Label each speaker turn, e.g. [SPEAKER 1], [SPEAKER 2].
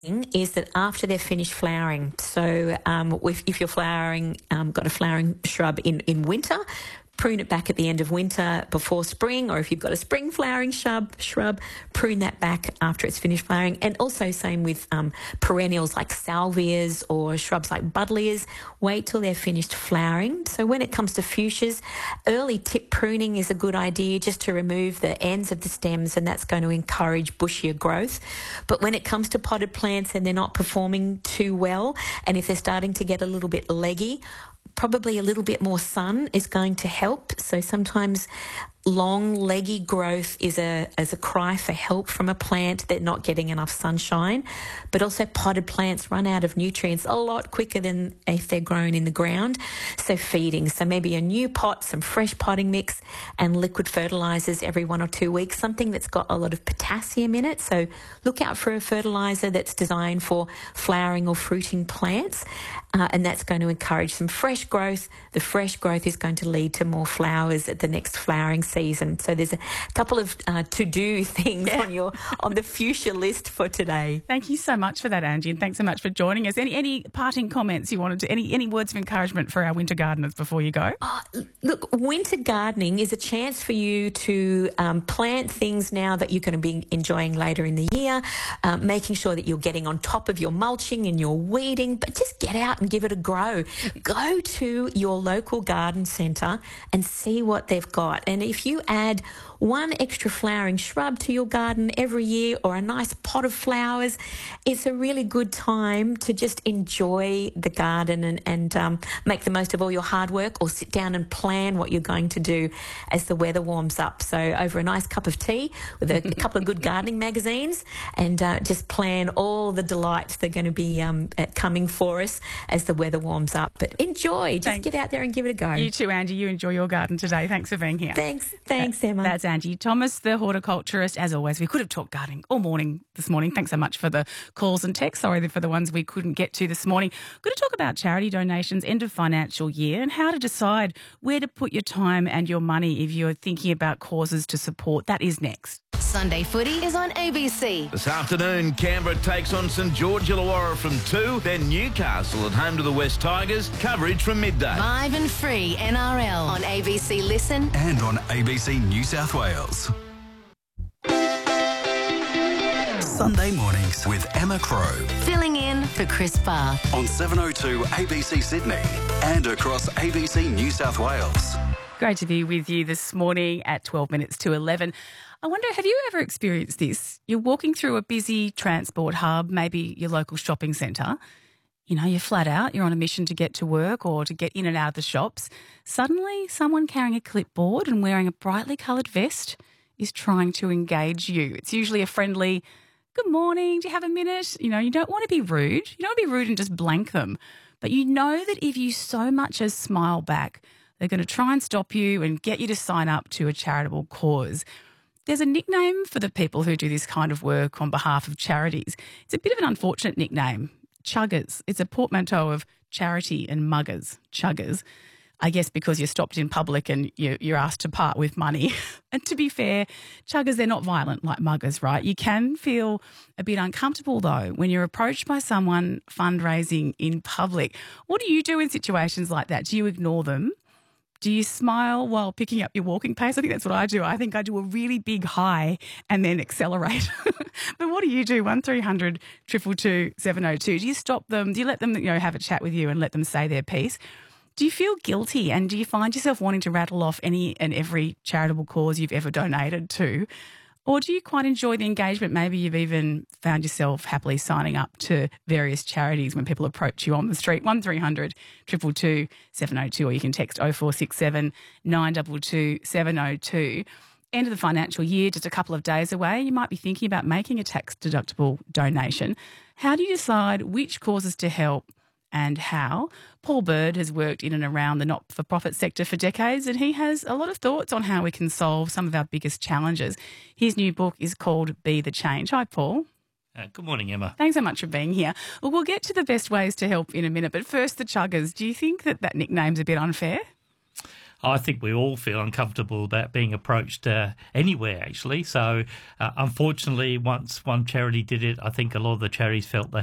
[SPEAKER 1] is that after they're finished flowering, so if you're flowering, got a flowering shrub in winter, prune it back at the end of winter before spring, or if you've got a spring flowering shrub, prune that back after it's finished flowering. And also same with perennials like salvias or shrubs like buddleias, wait till they're finished flowering. So when it comes to fuchsias, early tip pruning is a good idea just to remove the ends of the stems, and that's going to encourage bushier growth. But when it comes to potted plants and they're not performing too well, and if they're starting to get a little bit leggy, probably a little bit more sun is going to help. So sometimes long, leggy growth is a cry for help from a plant. They're not getting enough sunshine. But also potted plants run out of nutrients a lot quicker than if they're grown in the ground. So feeding. So maybe a new pot, some fresh potting mix and liquid fertilisers every 1 or 2 weeks, something that's got a lot of potassium in it. So look out for a fertiliser that's designed for flowering or fruiting plants. And that's going to encourage some fresh growth. The fresh growth is going to lead to more flowers at the next flowering season. So there's a couple of to-do things on the fuchsia list for today.
[SPEAKER 2] Thank you so much for that, Angie, and thanks so much for joining us. Any parting comments you wanted to, any words of encouragement for our winter gardeners before you go?
[SPEAKER 1] Look, winter gardening is a chance for you to plant things now that you're going to be enjoying later in the year, making sure that you're getting on top of your mulching and your weeding, but just get out and give it a go. Go to your local garden centre and see what they've got. And if you add one extra flowering shrub to your garden every year or a nice pot of flowers, it's a really good time to just enjoy the garden and make the most of all your hard work, or sit down and plan what you're going to do as the weather warms up. So over a nice cup of tea with a couple of good gardening magazines, and just plan all the delights that are going to be coming for us as the weather warms up. But enjoy. Just get out there and give it a go.
[SPEAKER 2] You too, Angie. You enjoy your garden today. Thanks for being here.
[SPEAKER 1] Thanks, Emma.
[SPEAKER 2] That's Angie Thomas, the horticulturist. As always, we could have talked gardening all morning this morning. Thanks so much for the calls and texts. Sorry for the ones we couldn't get to this morning. Going to talk about charity donations, end of financial year, and how to decide where to put your time and your money if you're thinking about causes to support. That is next.
[SPEAKER 3] Sunday Footy is on ABC.
[SPEAKER 4] This afternoon, Canberra takes on St George Illawarra from 2, then Newcastle at home to the West Tigers. Coverage from midday.
[SPEAKER 3] Live and free NRL on ABC Listen
[SPEAKER 5] and on ABC New South Wales. Sunday mornings with Emma Crow.
[SPEAKER 3] Filling in for Chris Barr.
[SPEAKER 5] On 702 ABC Sydney and across ABC New South Wales.
[SPEAKER 2] Great to be with you this morning at 12 minutes to 11. I wonder, have you ever experienced this? You're walking through a busy transport hub, maybe your local shopping centre. You know, you're flat out, you're on a mission to get to work or to get in and out of the shops. Suddenly, someone carrying a clipboard and wearing a brightly coloured vest is trying to engage you. It's usually a friendly, good morning, do you have a minute? You know, you don't want to be rude. You don't want to be rude and just blank them. But you know that if you so much as smile back, they're going to try and stop you and get you to sign up to a charitable cause. There's a nickname for the people who do this kind of work on behalf of charities. It's a bit of an unfortunate nickname, chuggers. It's a portmanteau of charity and muggers, chuggers. I guess because you're stopped in public and you're asked to part with money. And to be fair, chuggers, they're not violent like muggers, right? You can feel a bit uncomfortable, though, when you're approached by someone fundraising in public. What do you do in situations like that? Do you ignore them? Do you smile while picking up your walking pace? I think that's what I do. I think I do a really big high and then accelerate. But what do you do? 1300 222 702. Do you stop them? Do you let them, have a chat with you and let them say their piece? Do you feel guilty, and do you find yourself wanting to rattle off any and every charitable cause you've ever donated to? Or do you quite enjoy the engagement? Maybe you've even found yourself happily signing up to various charities when people approach you on the street. 1300 222 702, or you can text 0467 922 702. End of the financial year, just a couple of days away. You might be thinking about making a tax-deductible donation. How do you decide which causes to help and how? Paul Bird has worked in and around the not-for-profit sector for decades, and he has a lot of thoughts on how we can solve some of our biggest challenges. His new book is called Be the Change. Hi, Paul.
[SPEAKER 6] Good morning, Emma.
[SPEAKER 2] Thanks so much for being here. Well, we'll get to the best ways to help in a minute, but first the chuggers. Do you think that nickname's a bit unfair?
[SPEAKER 6] I think we all feel uncomfortable about being approached anywhere, actually. So, unfortunately, once one charity did it, I think a lot of the charities felt they